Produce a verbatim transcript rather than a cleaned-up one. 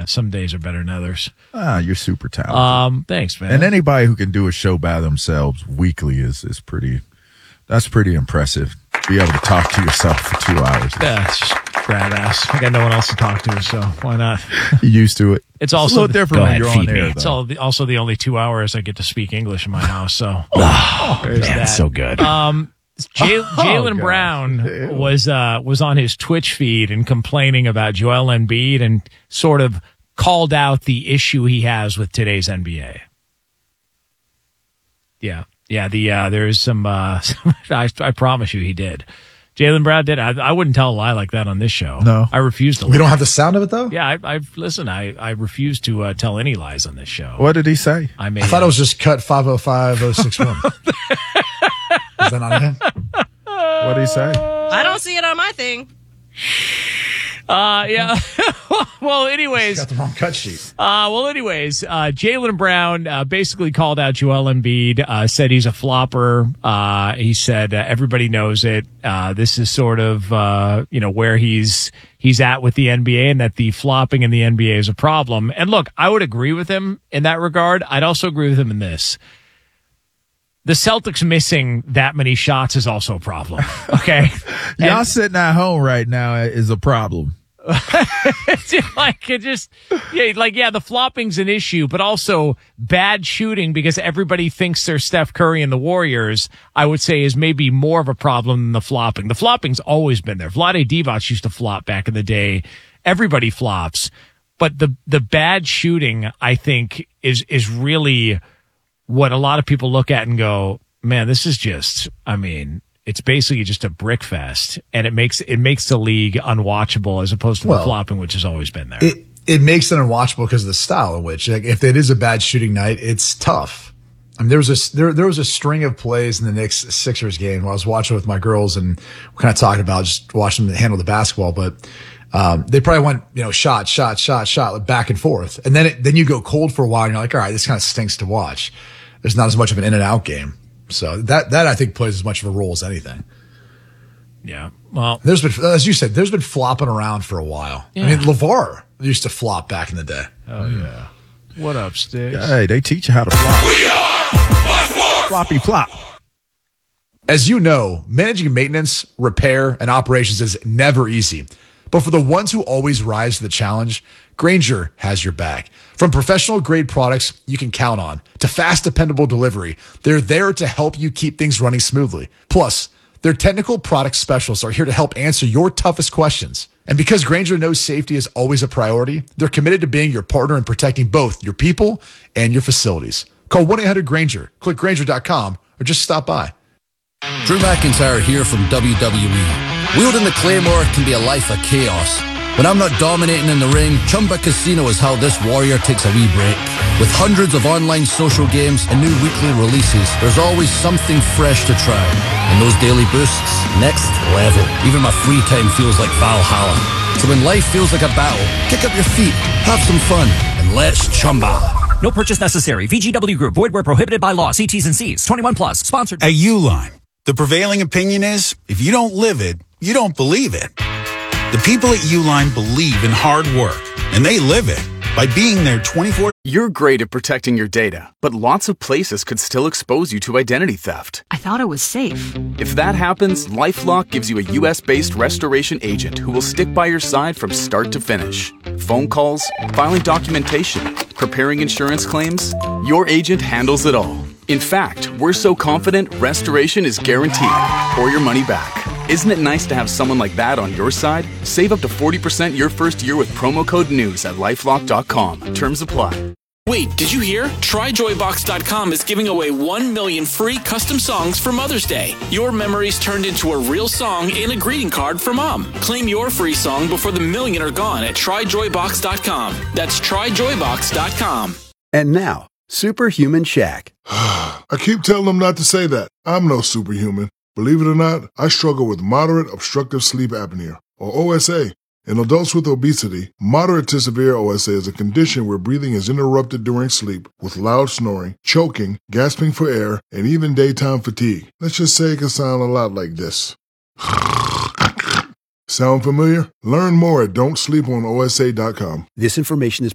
some days are better than others. Ah, you're super talented. Um, thanks, man. And anybody who can do a show by themselves weekly is is pretty. That's pretty impressive. Be able to talk to yourself for two hours. Yeah, it's just badass. I got no one else to talk to, so why not? You used to it. It's also it's a little different when ahead, you're on air. It's all the, also the only two hours I get to speak English in my house. So oh, there's man, that. So good. Um, Jay, oh, Jaylen God. Brown Ew. was uh, was on his Twitch feed and complaining about Joel Embiid and sort of called out the issue he has with today's N B A. Yeah, yeah. The uh, there's some. Uh, I, I promise you, he did. Jaylen Brown did. I, I wouldn't tell a lie like that on this show. No. I refuse to. We lie. don't have the sound of it, though? Yeah, I, I've listen. I, I refuse to uh, tell any lies on this show. What did he say? I mean, I thought it was just cut five oh five oh six one. Is that not him? What did he say? I don't see it on my thing. Uh, yeah. Well, anyways. Got the wrong cut sheet. Uh, well, anyways, uh, Jaylen Brown uh, basically called out Joel Embiid, uh, said he's a flopper. Uh, he said uh, everybody knows it. Uh, this is sort of, uh, you know, where he's he's at with the N B A and that the flopping in the N B A is a problem. And look, I would agree with him in that regard. I'd also agree with him in this. The Celtics missing that many shots is also a problem. Okay. Y'all And- sitting at home right now is a problem. like it just yeah like yeah the flopping's an issue, but also bad shooting because everybody thinks they're Steph Curry and the Warriors, I would say, is maybe more of a problem than the flopping. The flopping's always been there. Vlade Divac used to flop back in the day. Everybody flops, but the the bad shooting, I think, is is really what a lot of people look at and go, man, this is just, I mean, it's basically just a brick fest, and it makes it makes the league unwatchable as opposed to Well, the flopping, which has always been there. It it makes it unwatchable because of the style in which, like, if it is a bad shooting night, it's tough. I mean, there was a there there was a string of plays in the Knicks Sixers game where I was watching with my girls and we kind of talking about just watching them handle the basketball, but um, they probably went, you know, shot, shot, shot, shot, like back and forth, and then it, then you go cold for a while, and you're like, all right, this kind of stinks to watch. There's not as much of an in and out game. So that, that I think plays as much of a role as anything. Yeah. Well, There's been, as you said, there's been flopping around for a while. Yeah. I mean, LeVar used to flop back in the day. oh yeah. What up, Sticks? Hey, they teach you how to flop. Floppy flop. As you know, managing maintenance, repair, and operations is never easy. But for the ones who always rise to the challenge, Grainger has your back. From professional grade products you can count on to fast, dependable delivery, they're there to help you keep things running smoothly. Plus, their technical product specialists are here to help answer your toughest questions. And because Grainger knows safety is always a priority, they're committed to being your partner in protecting both your people and your facilities. Call one eight hundred Grainger, click Grainger dot com, or just stop by. Drew McIntyre here from W W E. Wielding the Claymore can be a life of chaos. When I'm not dominating in the ring, Chumba Casino is how this warrior takes a wee break. With hundreds of online social games and new weekly releases, there's always something fresh to try. And those daily boosts, next level. Even my free time feels like Valhalla. So when life feels like a battle, kick up your feet, have some fun, and let's Chumba. No purchase necessary. V G W Group. Void where prohibited by law. See T's and C's. twenty-one plus. Sponsored. At Uline, the prevailing opinion is, if you don't live it, you don't believe it. The people at Uline believe in hard work, and they live it by being there twenty-four. You're great at protecting your data, but lots of places could still expose you to identity theft. I thought it was safe. If that happens, LifeLock gives you a U S based restoration agent who will stick by your side from start to finish. Phone calls, filing documentation, preparing insurance claims, your agent handles it all. In fact, we're so confident restoration is guaranteed or your money back. Isn't it nice to have someone like that on your side? Save up to forty percent your first year with promo code NEWS at lifelock dot com. Terms apply. Wait, did you hear? Try Joy Box dot com is giving away one million free custom songs for Mother's Day. Your memories turned into a real song and a greeting card for Mom. Claim your free song before the million are gone at Try Joy Box dot com. That's Try Joy Box dot com. And now, Superhuman Shaq. I keep telling them not to say that. I'm no superhuman. Believe it or not, I struggle with moderate obstructive sleep apnea, or O S A. In adults with obesity, moderate to severe O S A is a condition where breathing is interrupted during sleep with loud snoring, choking, gasping for air, and even daytime fatigue. Let's just say it can sound a lot like this. Sound familiar? Learn more at don't sleep on O S A dot com. This information is